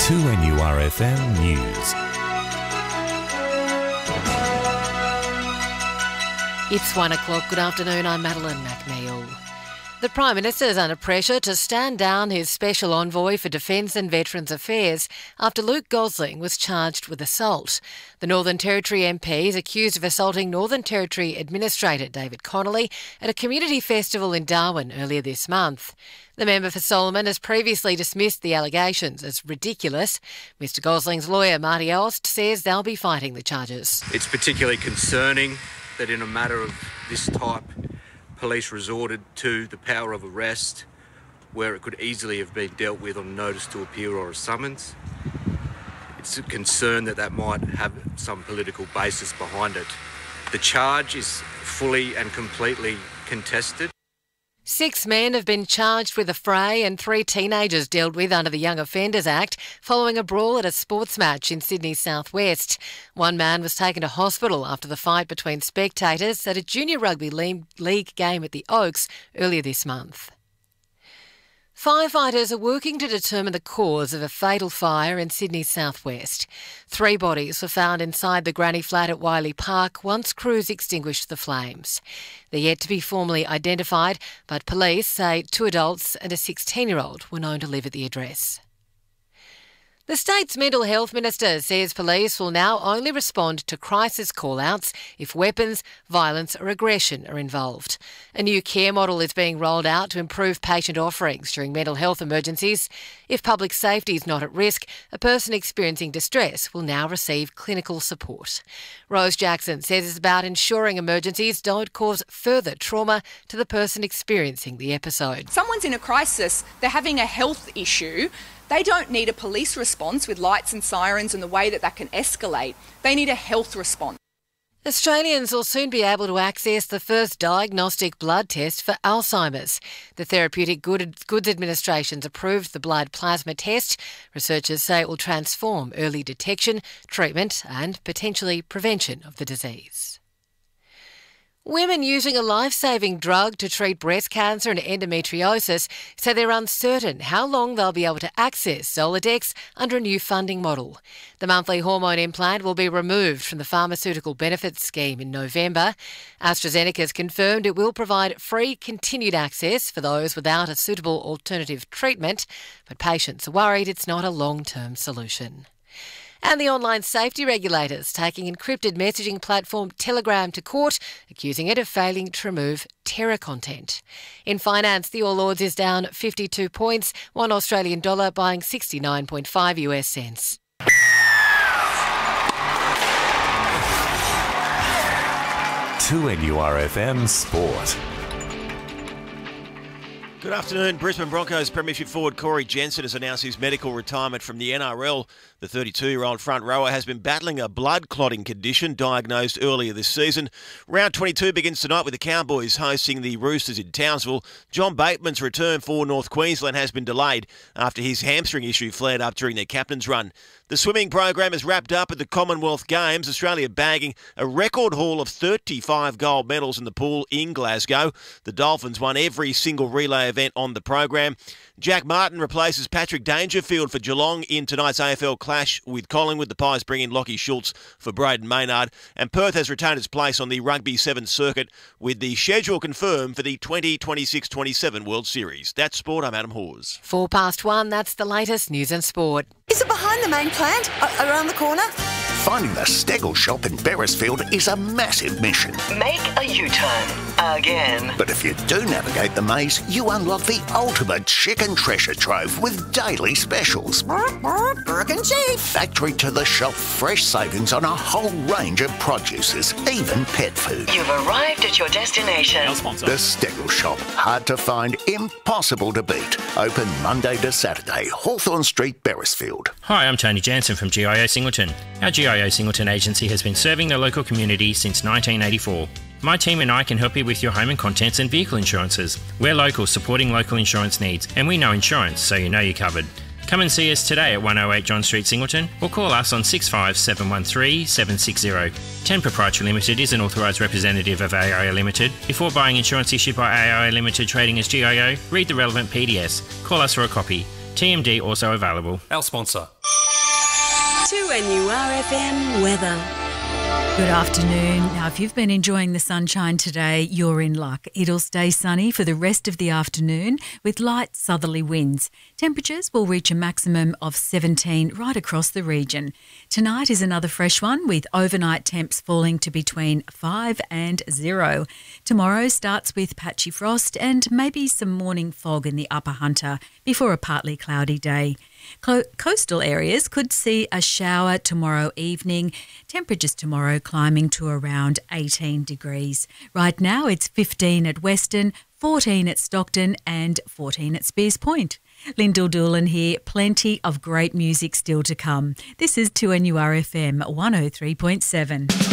2NURFM News. It's 1 o'clock. Good afternoon. I'm Madeline McNeil. The Prime Minister is under pressure to stand down his Special Envoy for Defence and Veterans Affairs after Luke Gosling was charged with assault. The Northern Territory MP is accused of assaulting Northern Territory Administrator David Connolly at a community festival in Darwin earlier this month. The member for Solomon has previously dismissed the allegations as ridiculous. Mr Gosling's lawyer, Marty Ost, says they'll be fighting the charges. It's particularly concerning that in a matter of this type, police resorted to the power of arrest where it could easily have been dealt with on notice to appear or a summons. It's a concern that might have some political basis behind it. The charge is fully and completely contested. 6 men have been charged with a fray and 3 teenagers dealt with under the Young Offenders Act following a brawl at a sports match in Sydney's southwest. One man was taken to hospital after the fight between spectators at a junior rugby league game at the Oaks earlier this month. Firefighters are working to determine the cause of a fatal fire in Sydney's southwest. 3 bodies were found inside the granny flat at Wiley Park once crews extinguished the flames. They're yet to be formally identified, but police say 2 adults and a 16-year-old were known to live at the address. The state's mental health minister says police will now only respond to crisis call-outs if weapons, violence or aggression are involved. A new care model is being rolled out to improve patient offerings during mental health emergencies. If public safety is not at risk, a person experiencing distress will now receive clinical support. Rose Jackson says it's about ensuring emergencies don't cause further trauma to the person experiencing the episode. Someone's in a crisis, they're having a health issue. They don't need a police response with lights and sirens and the way that can escalate. They need a health response. Australians will soon be able to access the first diagnostic blood test for Alzheimer's. The Therapeutic Goods Administration's approved the blood plasma test. Researchers say it will transform early detection, treatment and potentially prevention of the disease. Women using a life-saving drug to treat breast cancer and endometriosis say they're uncertain how long they'll be able to access Zoladex under a new funding model. The monthly hormone implant will be removed from the Pharmaceutical Benefits Scheme in November. AstraZeneca has confirmed it will provide free continued access for those without a suitable alternative treatment, but patients are worried it's not a long-term solution. And the online safety regulators taking encrypted messaging platform Telegram to court, accusing it of failing to remove terror content. In finance, the All Ords is down 52 points, $1 Australian dollar buying 69.5 US cents. To NURFM Sport. Good afternoon. Brisbane Broncos Premiership forward Corey Jensen has announced his medical retirement from the NRL. The 32-year-old front rower has been battling a blood clotting condition diagnosed earlier this season. Round 22 begins tonight with the Cowboys hosting the Roosters in Townsville. John Bateman's return for North Queensland has been delayed after his hamstring issue flared up during their captain's run. The swimming program is wrapped up at the Commonwealth Games, Australia bagging a record haul of 35 gold medals in the pool in Glasgow. The Dolphins won every single relay event on the program. Jack Martin replaces Patrick Dangerfield for Geelong in tonight's AFL clash with Collingwood. The Pies bring in Lockie Schultz for Braden Maynard. And Perth has retained its place on the Rugby 7 circuit with the schedule confirmed for the 2026-27 World Series. That's sport. I'm Adam Hawes. 1:04, that's the latest news and sport. Is it behind the main plant? Around the corner? Finding the Stegel shop in Beresfield is a massive mission. Make a U-turn. Again. But if you do navigate the maze, you unlock the ultimate chicken treasure trove with daily specials. Burg and Chief. Factory to the shop, fresh savings on a whole range of produces, even pet food. You've arrived at your destination. The Stegel shop. Hard to find, impossible to beat. Open Monday to Saturday, Hawthorn Street, Beresfield. Hi, I'm Tony Jansen from GIO Singleton. Our GIO Singleton agency has been serving the local community since 1984. My team and I can help you with your home and contents and vehicle insurances. We're local, supporting local insurance needs, and we know insurance, so you know you're covered. Come and see us today at 108 John Street, Singleton, or call us on 65713 760. 10 Proprietary Limited is an authorised representative of AIO Limited. Before buying insurance issued by AIO Limited trading as GIO, read the relevant PDS. Call us for a copy. TMD also available. Our sponsor. 2NURFM weather. Good afternoon. Now, if you've been enjoying the sunshine today, you're in luck. It'll stay sunny for the rest of the afternoon with light southerly winds. Temperatures will reach a maximum of 17 right across the region. Tonight is another fresh one with overnight temps falling to between 5 and 0. Tomorrow starts with patchy frost and maybe some morning fog in the Upper Hunter before a partly cloudy day. Coastal areas could see a shower tomorrow evening. Temperatures tomorrow climbing to around 18 degrees. Right now it's 15 at Western, 14 at Stockton and 14 at Spears Point. Lyndall Doolan here. Plenty of great music still to come. This is 2NURFM 103.7.